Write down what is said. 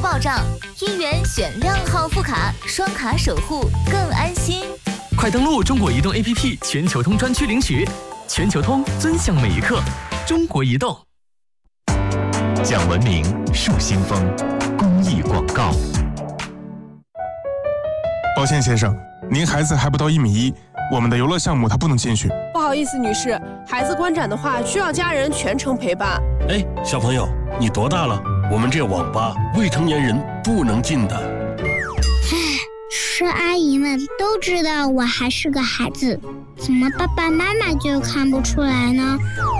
保障。1元选2号副卡，双卡守护更安心。 快登录中国移动 APP 全球通专区领取，全球通尊享每一刻。中国移动。 讲文明树新风，公益广告。 抱歉先生，您孩子还不到1.1米，我们的游乐项目他不能进去。 不好意思女士，孩子观展的话需要家人全程陪伴。 哎，小朋友，你多大了？我们这网吧未成年人不能进的。 是阿姨们都知道我还是个孩子，怎么爸爸妈妈就看不出来呢？